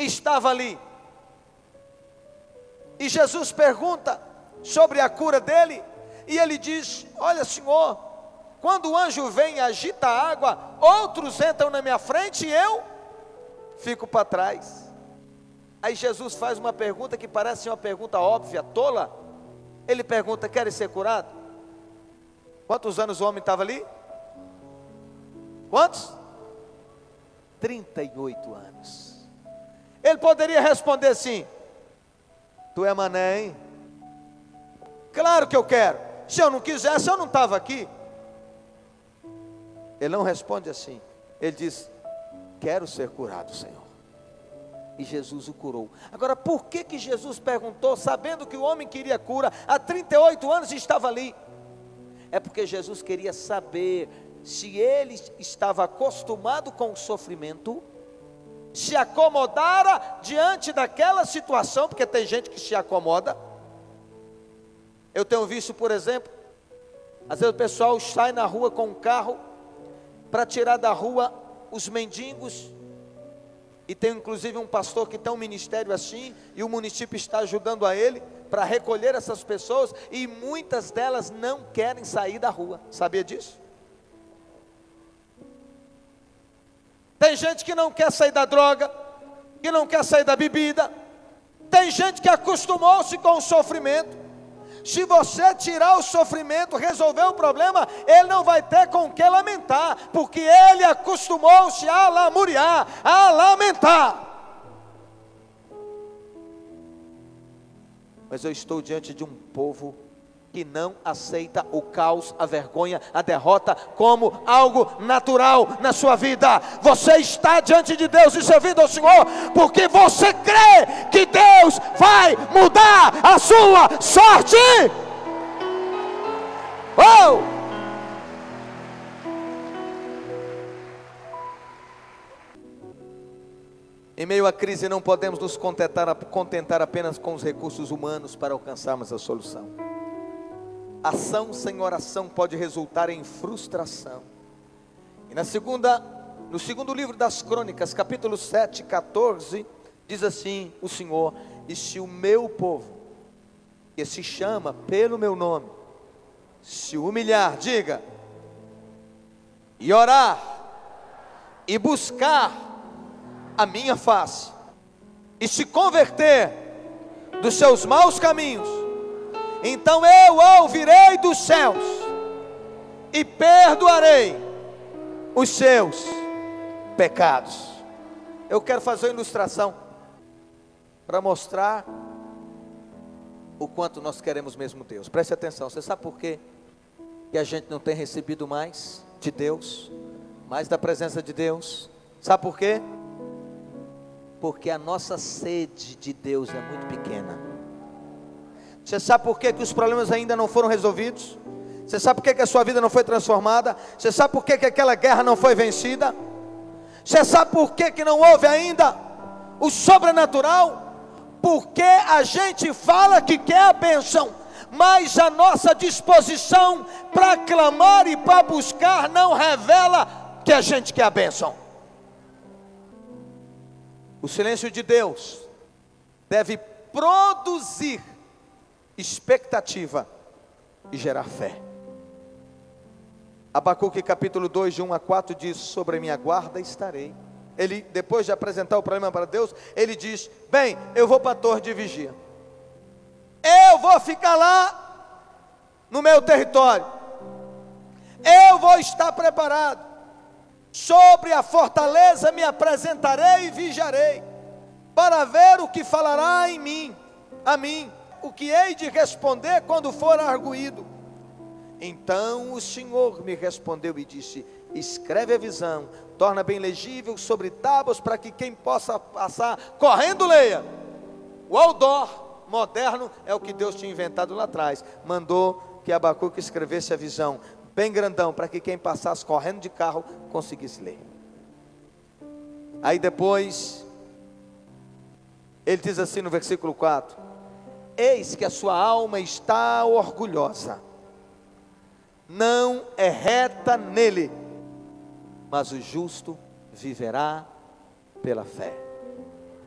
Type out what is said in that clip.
estava ali. E Jesus pergunta sobre a cura dele, e ele diz: olha, Senhor, quando o anjo vem e agita a água, outros entram na minha frente e eu fico para trás. Aí Jesus faz uma pergunta que parece uma pergunta óbvia, tola. Ele pergunta: quer ser curado? Quantos anos o homem estava ali? Quantos? 38 anos. Ele poderia responder assim: tu é mané, hein? Claro que eu quero. Se eu não quisesse, eu não estava aqui. Ele não responde assim. Ele diz: quero ser curado, Senhor. E Jesus o curou. Agora, por que Jesus perguntou, sabendo que o homem queria cura, há 38 anos estava ali? É porque Jesus queria saber se ele estava acostumado com o sofrimento, se acomodara diante daquela situação, porque tem gente que se acomoda. Eu tenho visto, por exemplo, às vezes o pessoal sai na rua com um carro para tirar da rua os mendigos, e tem inclusive um pastor que tem um ministério assim, e o município está ajudando a ele para recolher essas pessoas, e muitas delas não querem sair da rua. Sabia disso? Tem gente que não quer sair da droga, que não quer sair da bebida. Tem gente que acostumou-se com o sofrimento. Se você tirar o sofrimento, resolver o problema, ele não vai ter com o que lamentar, porque ele acostumou-se a lamuriar, a lamentar. Mas eu estou diante de um povo que não aceita o caos, a vergonha, a derrota como algo natural na sua vida. Você está diante de Deus e servindo ao Senhor porque você crê que Deus vai mudar a sua sorte. Oh! Em meio à crise não podemos nos contentar apenas com os recursos humanos para alcançarmos a solução. Ação sem oração pode resultar em frustração. E no segundo livro das Crônicas, capítulo 7, 14, diz assim o Senhor: e se o meu povo, que se chama pelo meu nome, se humilhar, diga, e orar, e buscar a minha face, e se converter dos seus maus caminhos, então eu ouvirei dos céus e perdoarei os seus pecados. Eu quero fazer uma ilustração para mostrar o quanto nós queremos mesmo Deus. Preste atenção. Você sabe por quê que a gente não tem recebido mais de Deus, mais da presença de Deus? Sabe por quê? Porque a nossa sede de Deus é muito pequena. Você sabe por que os problemas ainda não foram resolvidos? Você sabe por que a sua vida não foi transformada? Você sabe por que aquela guerra não foi vencida? Você sabe por que não houve ainda o sobrenatural? Porque a gente fala que quer a bênção, mas a nossa disposição para clamar e para buscar não revela que a gente quer a bênção. O silêncio de Deus deve produzir expectativa e gerar fé. Abacuque capítulo 2, de 1 a 4 diz: sobre a minha guarda estarei. Ele, depois de apresentar o problema para Deus, ele diz: bem, eu vou para a torre de vigia, eu vou ficar lá no meu território, eu vou estar preparado, sobre a fortaleza me apresentarei e vigiarei, para ver o que falará em mim, a mim, o que hei de responder quando for arguído. Então o Senhor me respondeu e disse: escreve a visão, torna bem legível sobre tábuas, para que quem possa passar correndo leia. O outdoor moderno é o que Deus tinha inventado lá atrás. Mandou que Abacuque escrevesse a visão bem grandão, para que quem passasse correndo de carro conseguisse ler. Aí depois ele diz assim no versículo 4: eis que a sua alma está orgulhosa, não é reta nele, mas o justo viverá pela fé.